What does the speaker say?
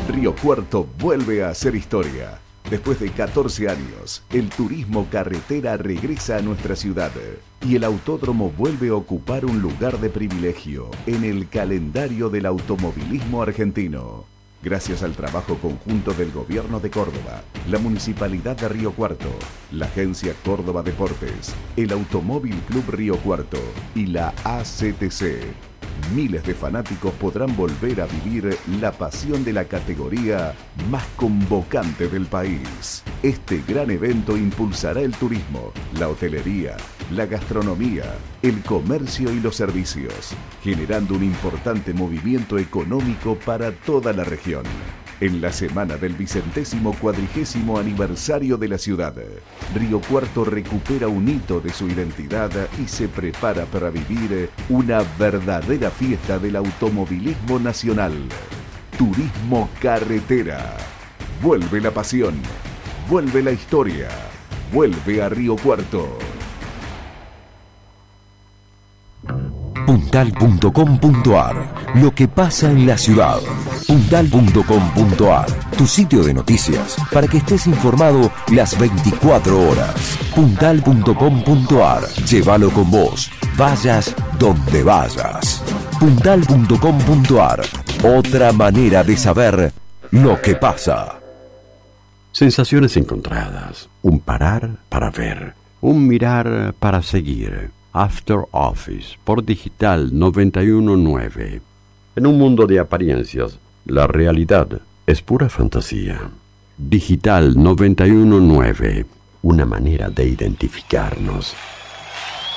Río Cuarto vuelve a hacer historia. Después de 14 años, el turismo carretera regresa a nuestra ciudad y el autódromo vuelve a ocupar un lugar de privilegio en el calendario del automovilismo argentino. Gracias al trabajo conjunto del Gobierno de Córdoba, la Municipalidad de Río Cuarto, la Agencia Córdoba Deportes, el Automóvil Club Río Cuarto y la ACTC, miles de fanáticos podrán volver a vivir la pasión de la categoría más convocante del país. Este gran evento impulsará el turismo, la hotelería, la gastronomía, el comercio y los servicios, generando un importante movimiento económico para toda la región. En la semana del 140º aniversario de la ciudad, Río Cuarto recupera un hito de su identidad y se prepara para vivir una verdadera fiesta del automovilismo nacional. Turismo carretera. Vuelve la pasión, vuelve la historia, vuelve a Río Cuarto. Puntal.com.ar. Lo que pasa en la ciudad. Puntal.com.ar. Tu sitio de noticias para que estés informado las 24 horas. Puntal.com.ar. Llévalo con vos. Vayas donde vayas. Puntal.com.ar. Otra manera de saber lo que pasa. Sensaciones encontradas. Un parar para ver. Un mirar para seguir. After Office por Digital 919. En un mundo de apariencias, la realidad es pura fantasía. Digital 919. Una manera de identificarnos.